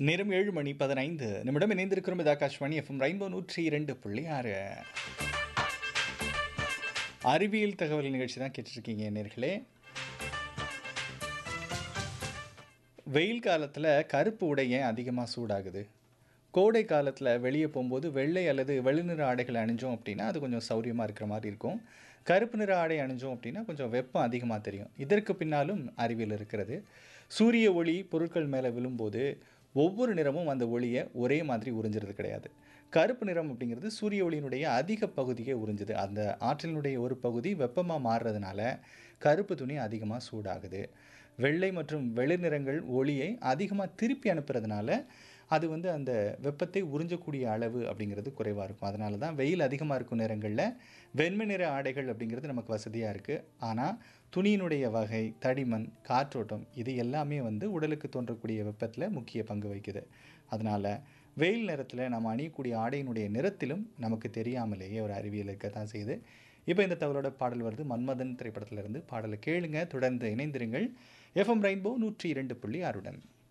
நேரம் 7 மணி 15 நிமிடம் இணைந்திருக்கிறோம். இது ஆகாஷ்வாணி எஃப்எம் ரெயின்போ 102.6 அறிவியல் தகவல் நிகழ்ச்சி தான் கேட்டுட்ருக்கீங்க நேர்களே. வெயில் காலத்தில் கருப்பு உடை ஏன் அதிகமாக சூடாகுது? கோடை காலத்தில் வெளியே போகும்போது வெள்ளை அல்லது வெளிநிற ஆடைகளை அணிஞ்சோம் அப்படின்னா அது கொஞ்சம் சௌரியமாக இருக்கிற மாதிரி இருக்கும். கருப்பு நிற ஆடை அணிஞ்சோம் அப்படின்னா கொஞ்சம் வெப்பம் அதிகமாக தெரியும். இதற்கு பின்னாலும் அறிவியல் இருக்கிறது. சூரிய ஒளி பொருட்கள் மேலே விழும்போது ஒவ்வொரு நிறமும் அந்த ஒளியை ஒரே மாதிரி உறிஞ்சிறது கிடையாது. கருப்பு நிறம் அப்படிங்கிறது சூரிய ஒளியினுடைய அதிக பகுதியை உறிஞ்சுது. அந்த ஆற்றலினுடைய ஒரு பகுதி வெப்பமாக மாறுறதுனால கருப்பு துணி அதிகமாக சூடாகுது. வெள்ளை மற்றும் வெளிநிறங்கள் ஒளியை அதிகமாக திருப்பி அனுப்புறதுனால அது அந்த வெப்பத்தை உறிஞ்சக்கூடிய அளவு அப்படிங்கிறது குறைவாக இருக்கும். அதனால தான் வெயில் அதிகமாக இருக்கும் நேரங்களில் வெண்மை நிற ஆடைகள் அப்படிங்கிறது நமக்கு வசதியாக இருக்குது. ஆனால் துணியினுடைய வகை, தடிமன், காற்றோட்டம் இது எல்லாமே உடலுக்கு தோன்றக்கூடிய வெப்பத்தில் முக்கிய பங்கு வகிக்குது. அதனால் வெயில் நேரத்தில் நம்ம அணியக்கூடிய ஆடையினுடைய நிறத்திலும் நமக்கு தெரியாமலேயே ஒரு அறிவியல் இருக்க தான் செய்யுது. இப்போ இந்த தகவலோட பாடல் வருது. மன்மதன் திரைப்படத்திலிருந்து பாடலை கேளுங்க. தொடர்ந்து இணைந்திருங்கள். FM rainbow 102.6